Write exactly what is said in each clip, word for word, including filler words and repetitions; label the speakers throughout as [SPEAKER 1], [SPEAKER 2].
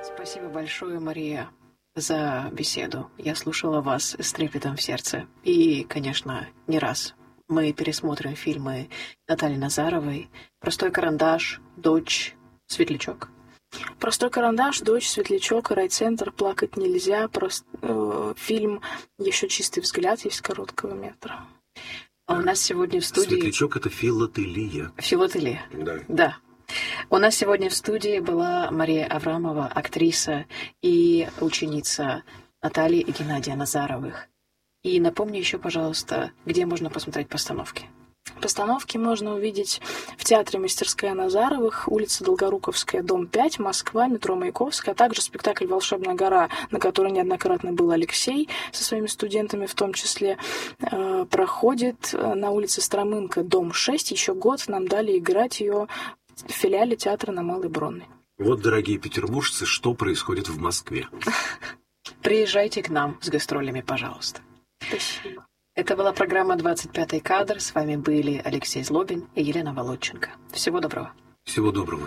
[SPEAKER 1] Спасибо большое, Мария, за беседу. Я слушала вас с трепетом в сердце. И, конечно, не раз. Мы пересмотрим фильмы Натальи Назаровой «Простой карандаш», «Дочь», «Светлячок».
[SPEAKER 2] «Простой карандаш», «Дочь», «Светлячок», «Райцентр», «Плакать нельзя», прост... э, фильм «Еще чистый взгляд» есть короткого метра.
[SPEAKER 1] А у нас сегодня в студии...
[SPEAKER 3] «Светлячок» — это филателия.
[SPEAKER 1] Филателия.
[SPEAKER 3] Да.
[SPEAKER 1] Да. У нас сегодня в студии была Мария Аврамова, актриса и ученица Натальи и Геннадия Назаровых. И напомни еще, пожалуйста, где можно посмотреть постановки.
[SPEAKER 2] Постановки можно увидеть в театре «Мастерская Назаровых», улица Долгоруковская, дом пять, Москва, метро Маяковская, а также спектакль «Волшебная гора», на который неоднократно был Алексей со своими студентами в том числе, э, проходит на улице Стромынка, дом шесть. Еще год нам дали играть ее в филиале театра на Малой Бронной.
[SPEAKER 3] Вот, дорогие петербуржцы, что происходит в Москве.
[SPEAKER 1] Приезжайте к нам с гастролями, пожалуйста.
[SPEAKER 2] Спасибо.
[SPEAKER 1] Это была программа «двадцать пятый кадр». С вами были Алексей Злобин и Елена Володченко. Всего доброго.
[SPEAKER 3] Всего доброго.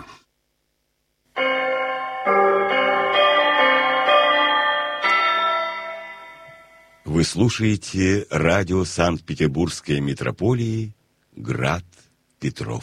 [SPEAKER 4] Вы слушаете радио Санкт-Петербургской метрополии «Град Петров».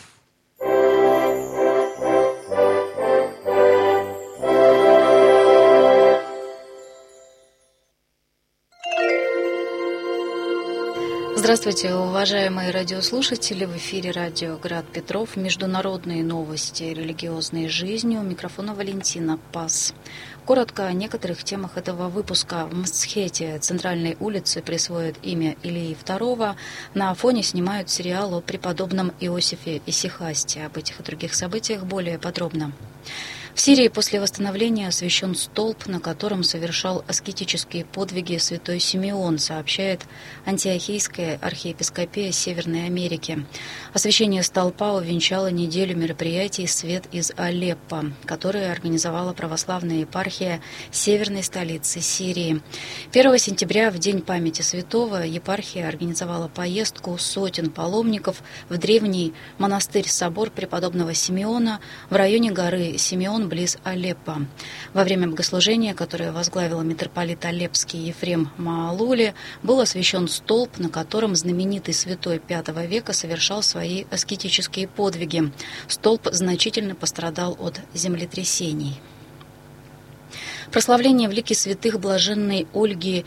[SPEAKER 5] Здравствуйте, уважаемые радиослушатели! В эфире радио «Град Петров». Международные новости религиозной жизни. У микрофона Валентина Пас. Коротко о некоторых темах этого выпуска. В Мсхете, центральной улице, присвоят имя Илии второго. На Афоне снимают сериал о преподобном Иосифе Исихасте. Об этих и других событиях более подробно. В Сирии после восстановления освящен столб, на котором совершал аскетические подвиги святой Симеон, сообщает Антиохийская архиепископия Северной Америки. Освящение столпа увенчало неделю мероприятий «Свет из Алеппо», которые организовала православная епархия северной столицы Сирии. первого сентября, в День памяти святого, епархия организовала поездку сотен паломников в древний монастырь-собор преподобного Симеона в районе горы Симеон близ Алеппо. Во время богослужения, которое возглавил митрополит Алеппский Ефрем Маалули, был освящен столб, на котором знаменитый святой пятого века совершал свои аскетические подвиги. Столб значительно пострадал от землетрясений. Прославление в лике святых блаженной Ольги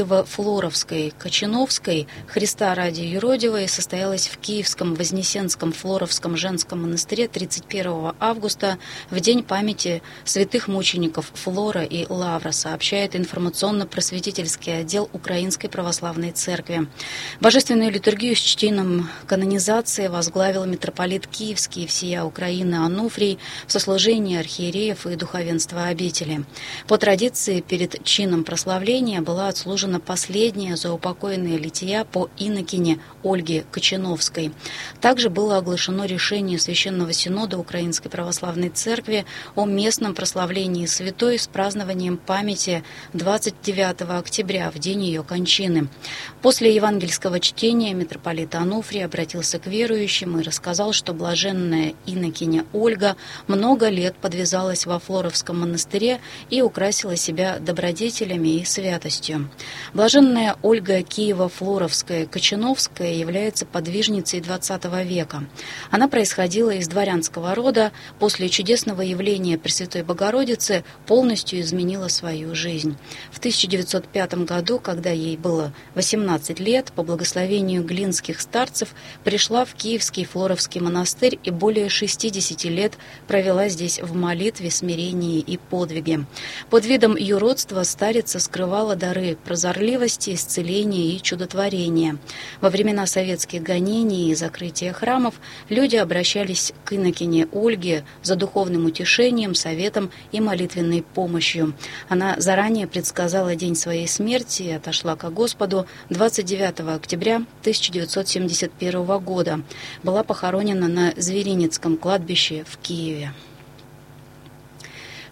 [SPEAKER 5] Киево-Флоровской-Кочановской Христа ради юродивой состоялось в Киевском Вознесенском Флоровском женском монастыре тридцать первого августа в день памяти святых мучеников Флора и Лавра, сообщает информационно-просветительский отдел Украинской Православной Церкви. Божественную литургию с чтением канонизации возглавил митрополит Киевский и всея Украины Ануфрий в сослужении архиереев и духовенства обители. По традиции, перед чином прославления была отслужена последняя заупокойная лития по инокине Ольге Кочановской. Также было оглашено решение Священного Синода Украинской Православной Церкви о местном прославлении святой с празднованием памяти двадцать девятого октября, в день ее кончины. После евангельского чтения митрополит Ануфрий обратился к верующим и рассказал, что блаженная инокиня Ольга много лет подвязалась во Флоровском монастыре и украсила себя добродетелями и святостью. Блаженная Ольга Киево-Флоровская-Кочановская является подвижницей двадцатого века. Она происходила из дворянского рода, после чудесного явления Пресвятой Богородицы полностью изменила свою жизнь. В тысяча девятьсот пятом году, когда ей было восемнадцать лет, по благословению глинских старцев пришла в Киевский Флоровский монастырь и более шестидесяти лет провела здесь в молитве, смирении и подвиге. Под видом юродства старица скрывала дары прозорливости, исцеления и чудотворения. Во времена советских гонений и закрытия храмов люди обращались к инокине Ольге за духовным утешением, советом и молитвенной помощью. Она заранее предсказала день своей смерти и отошла ко Господу двадцать девятого октября тысяча девятьсот семьдесят первого года. Была похоронена на Зверинецком кладбище в Киеве.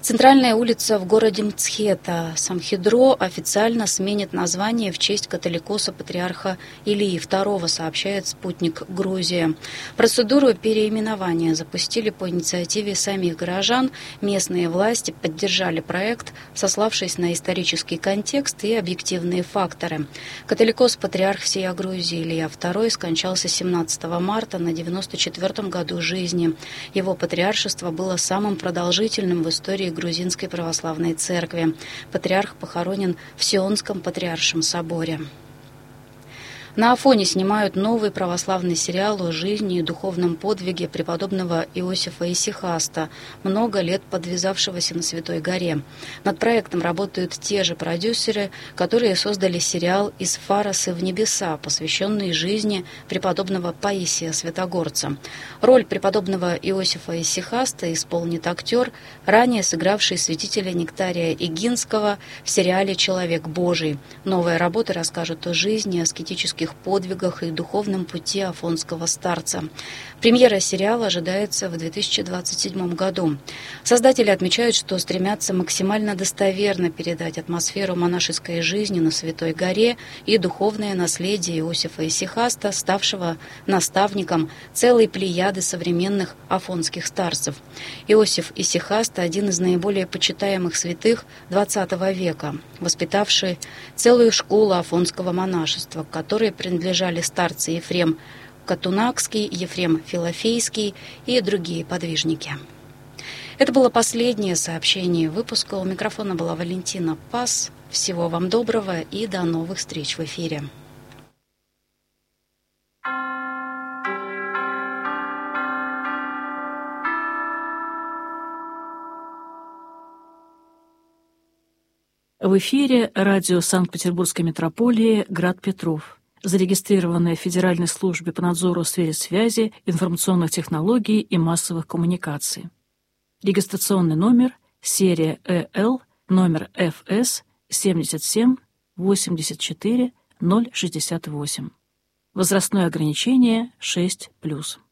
[SPEAKER 5] Центральная улица в городе Мцхета, Самхедро, официально сменит название в честь католикоса патриарха Илии второго, сообщает «Спутник Грузия». Процедуру переименования запустили по инициативе самих горожан. Местные власти поддержали проект, сославшись на исторический контекст и объективные факторы. Католикос-патриарх всей Грузии Илия второй скончался семнадцатого марта на девяносто четвёртом году жизни. Его патриаршество было самым продолжительным в истории Грузинской православной церкви. Патриарх похоронен в Сионском патриаршем соборе. На Афоне снимают новый православный сериал о жизни и духовном подвиге преподобного Иосифа Исихаста, много лет подвязавшегося на Святой горе. Над проектом работают те же продюсеры, которые создали сериал «Из Фаросы в небеса», посвященный жизни преподобного Паисия Святогорца. Роль преподобного Иосифа Исихаста исполнит актер, ранее сыгравший святителя Нектария Игинского в сериале «Человек Божий». Новые работы расскажут о жизни, аскетических подвигах и духовном пути афонского старца. Премьера сериала ожидается в две тысячи двадцать седьмом году. Создатели отмечают, что стремятся максимально достоверно передать атмосферу монашеской жизни на Святой горе и духовное наследие Иосифа Исихаста, ставшего наставником целой плеяды современных афонских старцев. Иосиф Исихаст – один из наиболее почитаемых святых двадцатого века, воспитавший целую школу афонского монашества, к которой принадлежали старцы Ефрем Катунакский, Ефрем Филофейский и другие подвижники. Это было последнее сообщение выпуска. У микрофона была Валентина Пас. Всего вам доброго и до новых встреч в эфире.
[SPEAKER 6] В эфире радио Санкт-Петербургской метрополии «Град Петров», зарегистрированное в Федеральной службе по надзору в сфере связи, информационных технологий и массовых коммуникаций. Регистрационный номер, серия Э Л, номер Ф С семьдесят семь восемьдесят четыре ноль шестьдесят восемь. Возрастное ограничение шесть плюс.